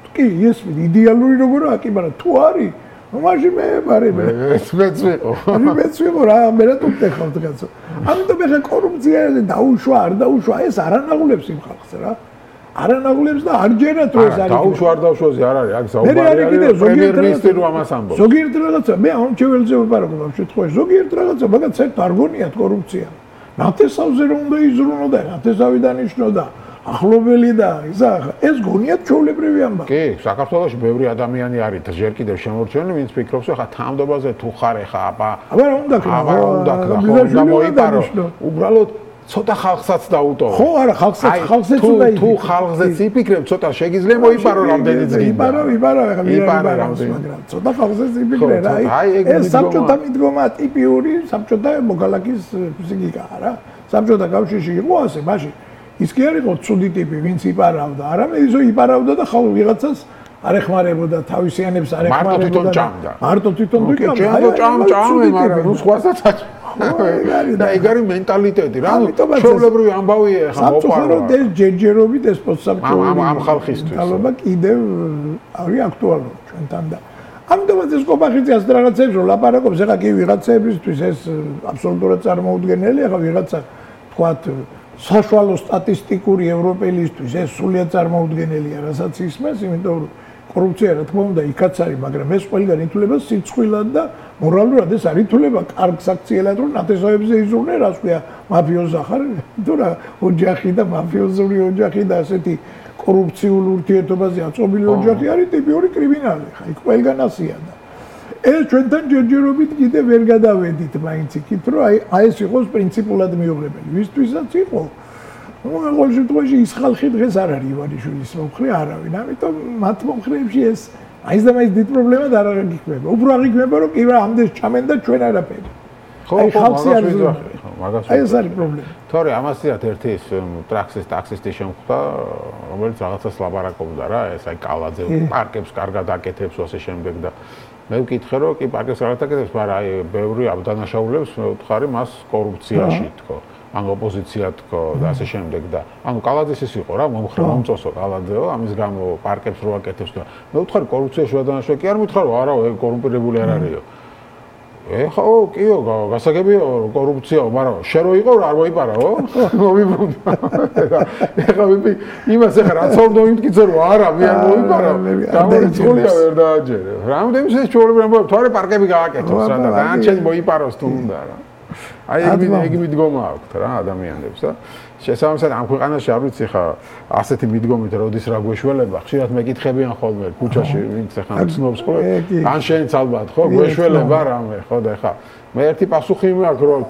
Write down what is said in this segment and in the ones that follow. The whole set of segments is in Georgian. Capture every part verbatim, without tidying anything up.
კი ეს იდეალური როგორ აკი მაგრამ თუ არის მაშინ მე მარე მე მეც ვიყო მე მეც ვიყო რა მე რა თუ ხავთ კაცო ამიტომ ეხა კორუფცია დაუშვა არ დაუშვა ეს არანაღულებს იმ ხალხს რა არანაღულებს და არ ჯერათ რომ ეს არის დაუშვა არ დაუშვაზე არ არის აქ საუბარი არის პრემიერ-მინისტრი რომ ამას ამბობს ზოგიერთ რაღაცა მე ამ ჩემელზე ვაპარაკობ ამ შემთხვევაში ზოგიერთ რაღაცა მაგაც საერთოდ არ გონიათ კორუფცია ნათესავზე რომ უნდა იზრუნოდა ნათესავიდან იშნოდა ახლობელი და ისა ეს გონიათ ჩვეულებრივი ამბავი. კი, საქართველოში ბევრი ადამიანი არის და ჯერ კიდევ შემორჩენილი, ვინც ფიქრობს, ხა თანამდებობაზე თუ ხარ ხა, აბა. აბა რა უნდა ქნა? აბა რა უნდა ქნა? და მოიპარო. უბრალოდ ცოტა ხალხსაც დაუტოვო. ხო, არა, ხალხსაც ხალხსაც უნდა იფიქრო. თუ ხალხზეც იფიქრებ, ცოტა შეგიძლია მოიპარო რამდენიც გინდა. იპარო, იპარო, ხა იპარო რამდენიც. ცოტა ხალხსაც იფიქრე რა. ეს საბჭოთა მიდგომა ტიპიური საბჭოთა მოქალაქის ფსიქიკაა რა. საბჭოთა კავშირში იყო ასე, მაშინ ის კი არ იყო ცუდი ტიპი, ვინც იპარავდა, არამედ ისო იპარავდა და ხალხ ვიღაცას არ ეხმარებოდა, თავისიანებს არ ეხმარებოდა. მარტო თვითონ ჭამდა. მარტო თვითონ ჭამდა. ჭამდა, ჭამ, ჭამე, მაგრამ ნუ სხვასაც არ. და ეგ არის მენტალიტეტი რა. ჩვეულებრივი ამბავია ხა მოპარო. საბჭოთა ეს ჯერჯერობით ეს პოსტსაბჭოთა ამ ამ ხალხისთვის. ალბათ კიდევ არის აქტუალური ჩვენთან და ამიტომაც ეს კობახიძე ასეთ რაღაცებს რო ლაპარაკობს, ეხა კი ვიღაცებისთვის ეს აბსოლუტურად წარმოუდგენელია, ეხა ვიღაცა თქვათ საშუალო სტატისტიკური ევროპელისთვის ეს სულიად წარმოუდგენელია, რასაც ისმენს, იმიტომ რომ კორუფცია რა თქმა უნდა იქაც არის, მაგრამ ეს ყველგან ითვლება სიცხვილად და მორალურად ეს არ ითვლება კარგ საქციელად, რომ ნათესავებზე იზრუნე, რას ქვია, მაფიოზა ხარ, თუ რა ოჯახი და მაფიოზური ოჯახი და ასეთი კორუფციულ ურთიერთობაზე აწყობილი ოჯახი არის ტიპიური კრიმინალი, ხა იქ ყველგან ასია და ეს ჩვენთან ჯერჯერობით კიდე ვერ გადავედით მაინც იქით, რომ აი აი ეს იყოს პრინციპულად მიუღებელი. ვისთვისაც იყო. ნუ ყოველ შემთხვევაში ის ხალხი დღეს არ არის ივანიშვილის მომხრე არავინ. ამიტომ მათ მომხრეებში ეს აიც და მაინც დიდ პრობლემად არ აღიქმება. უფრო აღიქმება, რომ კი რა ამდენ ჩამენ და ჩვენ არაფერი. ხო, ხო, მაგას აი ეს არის პრობლემა. თორე ამასიათ ერთი ის ტრაქსის ტაქსისტი შემხვდა, რომელიც რაღაცას ლაპარაკობდა რა, ეს აი კალაძე პარკებს კარგად აკეთებს ასე შემდეგ და მე ვკითხე რომ კი პარკებს კარგად აკეთებს, მაგრამ აი ბევრი დანაშაულებს მე ვთხარი მას კორუფციაში თქო, ან ოპოზიცია თქო და ასე შემდეგ და ანუ კალაძეს ის იყო რა, მომხრე მომწოსო კალაძეო, ამის გამო პარკებს რო აკეთებს და მე ვთხარი კორუფციაში დანაშაული კი არ მითხრა, არა, ეგ კორუმპირებული არ არისო. ეხა ო კიო გასაგებია კორუფციაო, მაგრამ შე რო იყო არ მოიპარაო? მოვიბრუნდა. ეხა ვიპი იმას ეხა რაც ორ მომიმტკიცე რომ არა, მე არ მოიპარა. დამორიცხულია ვერ დააჯერე. რამდენი ეს ჩვეულებრივი ამბავი, თორე პარკები გააკეთოს რა და განჩენ მოიპაროს თუ უნდა რა. აი ეგ ეგ მიდგომა აქვს რა ადამიანებს და შესაბამისად ამ ქვეყანაში არ ვიცი ხა ასეთი მიდგომით როდის რა გვეშველება, ხშირად მეკითხებიან ხოლმე ქუჩაში ვინც ხა ცნობს ხო? ან შენც ალბათ ხო გვეშველება რამე ხო და ხა მე ერთი პასუხი მაქვს რომ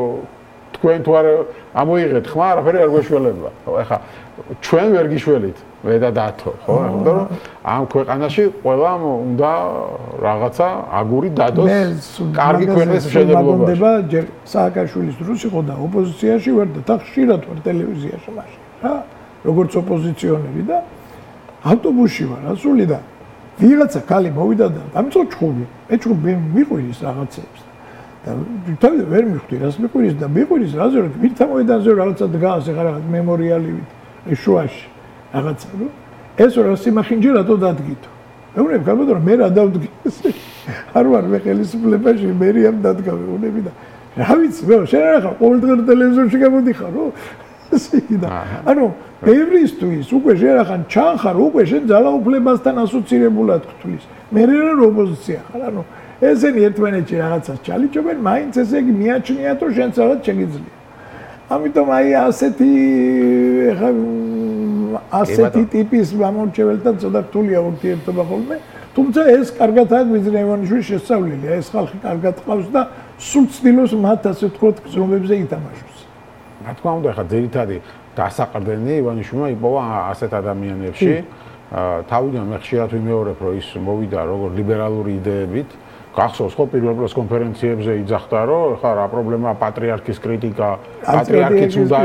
თქვენ თუ არ ამოიღეთ ხმა არაფერი არ გვეშველება. ხო ხა ჩვენ ვერ გიშველით მე და დათო ხო? იმიტომ რომ ამ ქვეყანაში ყველამ უნდა რაღაცა აგური დადოს კარგი ქვეყნის მშენებლობაში. მაგონდება ჯერ სააკაშვილის დროს იყო და ოპოზიციაში ვარ და თან ხშირად ვარ ტელევიზიაში მაშინ რა როგორც ოპოზიციონერი და ავტობუსში ვარ ასული და ვიღაცა ქალი მოვიდა და ამწო ჩხუბი მე ჩხუბი მიყვირის რაღაცებს და თავი ვერ მიხვდი რას მიყვირის და მიყვირის რაზე რომ ვირთა მოედანზე რაღაცა დგას ეხლა რაღაც მემორიალივით შუაში რაღაცა რომ ეს რა სიმახინჯე რატო დადგითო მეუბნები გარბად რომ მე რა დავდგი არ ვარ მე ხელისუფლებაში მერიამ დადგავე უნები და რა ვიცი მე შენ რა ყოველდღე ტელევიზორში გამოდიხარ რო სიკიდა ანუ ბევრისთვის უკვე შენ რა ხან ჩანხარ უკვე შენ ძალაუფლებასთან ასოცირებულად გთვლის მე რა ოპოზიცია ხარ ანუ ესენი ერთმანეთში რაღაცას ჩალიჩობენ მაინც ესე იგი მიაჩნიათ რომ შენც რაღაც შეგიძლია ამიტომ აი ასეთი ხა ასეთი ტიპის გამორჩეველთან ცოტა რთულია ურთიერთობა ხოლმე თუმცა ეს კარგად აქვს ვიზნე ივანიშვილის შესწავლილი ეს ხალხი კარგად ყავს და სულ ცდილობს მათ ასე ვთქვათ გზნობებზე ითამაშოს რა თქმა უნდა ხა ძირითადი დასაყრდენი ივანიშვილმა იპოვა ასეთ ადამიანებში თავიდან მე ხშირად ვიმეორებ რომ ის მოვიდა როგორ ლიბერალური იდეებით გახსოვს ხო პირველ პრეს კონფერენციებზე იძახდა რომ ხა რა პრობლემაა პატრიარქის კრიტიკა პატრიარქიც უნდა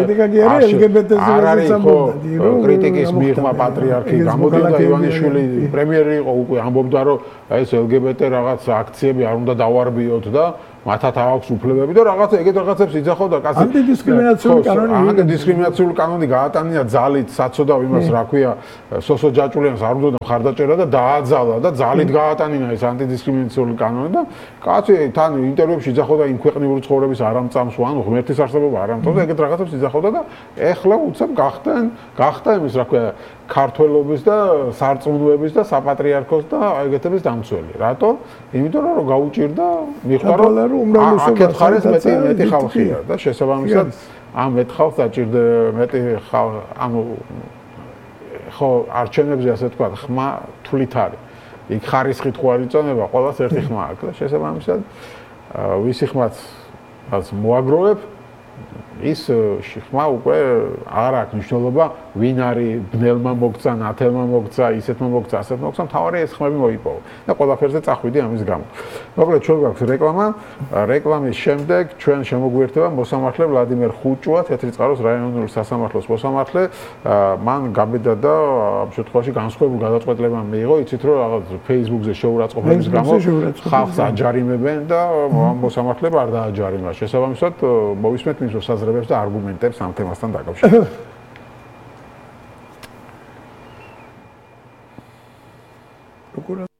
არ არის ხო კრიტიკის მიღმა პატრიარქი გამოდიოდა ივანიშვილი პრემიერი იყო უკვე ამბობდა რომ ეს ელგებეტე რაღაც აქციები არ უნდა დავარბიოთ და მათაც აქვს უფლებები და რაღაცა ეგეთ რაღაცებს იძახავდა კაცი. ანტიდისკრიმინაციული კანონი. ანტიდისკრიმინაციული კანონი გაატანია ძალით საცოდავ იმას, რა ქვია, სოსო ჯაჭულიანს არ უნდა მხარდაჭერა და დააძალა და ძალით გაატანინა ეს ანტიდისკრიმინაციული კანონი და კაცი თან ინტერვიუებში იძახავდა იმ ქვეყნიური ცხოვრების არამწამს, ანუ ღმერთის არსებობა არამწამს და ეგეთ რაღაცებს იძახავდა და ეხლა უცებ გახდნენ, გახდა იმის, რა ქვია, ქართველობის და სარწმუნოების და საპატრიარქოს და ეგეთების დამცველი. რატო? იმიტომ რომ გაუჭირდა მიხვდა რომ აქეთ ხარეს მეტი მეტი ხალხია და შესაბამისად ამ მეტ ხალხს დაჭირდა მეტი ანუ ხო არჩევნებზე ასე თქვა ხმა თვლით არის. იქ ხარისხით ხო არ იწონება, ყველას ერთი ხმა აქვს და შესაბამისად ვისი ხმაც რაც მოაგროვებ ის ხმა უკვე არ აქვს მნიშვნელობა ვინ არის ბნელმა მოგცა, ნათელმა მოგცა, ისეთმა მოგცა, ასეთმა მოგცა, თავარი ეს ხმები მოიპოვო და ყველაფერზე წახვიდი ამის გამო. მოკლედ ჩვენ გვაქვს რეკლამა, რეკლამის შემდეგ ჩვენ შემოგვიერთება მოსამართლე ვლადიმერ ხუჭუა, თეთრიწყაროს რაიონული სასამართლოს მოსამართლე, მან გაბედა და ამ შემთხვევაში განსხვავებული გადაწყვეტილება მიიღო, იცით რომ რაღაც Facebook-ზე შეურაცხყოფების გამო ხალხს აჯარიმებენ და მოსამართლე არ დააჯარიმა. შესაბამისად მოვისმენთ მის საზრებებს და არგუმენტებს ამ თემასთან დაკავშირებით. როგორ